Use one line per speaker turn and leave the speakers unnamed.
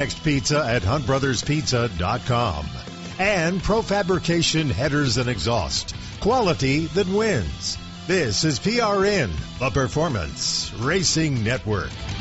next pizza at huntbrotherspizza.com. And Profabrication Headers and Exhaust. Quality that wins. This is PRN, the Performance Racing Network.